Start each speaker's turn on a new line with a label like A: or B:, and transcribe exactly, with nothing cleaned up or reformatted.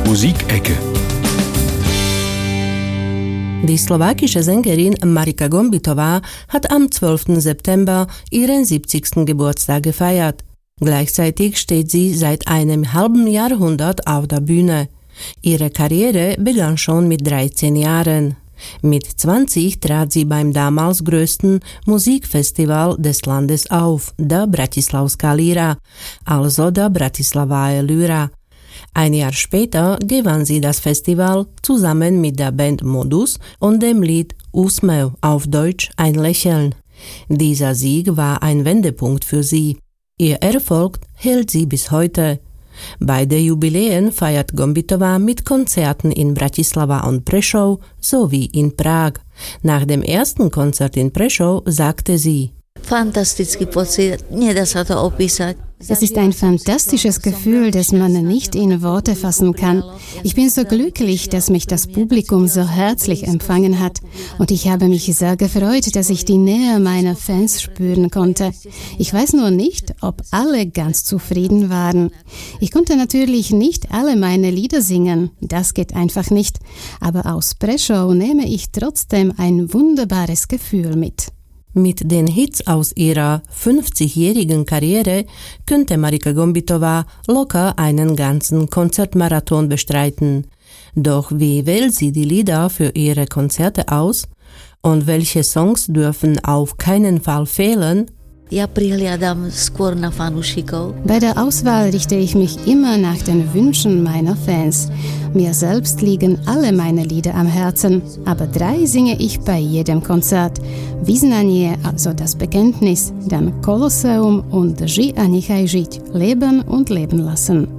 A: Musikecke.
B: Die slowakische Sängerin Marika Gombitová hat am zwölften September ihren siebzigsten Geburtstag gefeiert. Gleichzeitig steht sie seit einem halben Jahrhundert auf der Bühne. Ihre Karriere begann schon mit dreizehn Jahren. Mit zwanzig trat sie beim damals größten Musikfestival des Landes auf, der Bratislavská Lyra, also der Bratislavae Lyra. Ein Jahr später gewann sie das Festival zusammen mit der Band Modus und dem Lied Úsmev, auf Deutsch ein Lächeln. Dieser Sieg war ein Wendepunkt für sie. Ihr Erfolg hält sie bis heute. Beide Jubiläen feiert Gombitová mit Konzerten in Bratislava und Prešov sowie in Prag. Nach dem ersten Konzert in Prešov sagte sie:
C: Fantastický pocit, nedá sa to opísať.
D: Es ist ein fantastisches Gefühl, das man nicht in Worte fassen kann. Ich bin so glücklich, dass mich das Publikum so herzlich empfangen hat. Und ich habe mich sehr gefreut, dass ich die Nähe meiner Fans spüren konnte. Ich weiß nur nicht, ob alle ganz zufrieden waren. Ich konnte natürlich nicht alle meine Lieder singen. Das geht einfach nicht. Aber aus Prešov nehme ich trotzdem ein wunderbares Gefühl mit.
B: Mit den Hits aus ihrer fünfzigjährigen Karriere könnte Marika Gombitová locker einen ganzen Konzertmarathon bestreiten. Doch wie wählt sie die Lieder für ihre Konzerte aus? Und welche Songs dürfen auf keinen Fall fehlen?
C: Ja prihliadam skôr na fanúšikov.
D: Bei der Auswahl richte ich mich immer nach den Wünschen meiner Fans. Mir selbst liegen alle meine Lieder am Herzen, aber drei singe ich bei jedem Konzert. Vyznanie, also das Bekenntnis, dann Kolosseum und Ži a nechaj žiť, Leben und Leben lassen.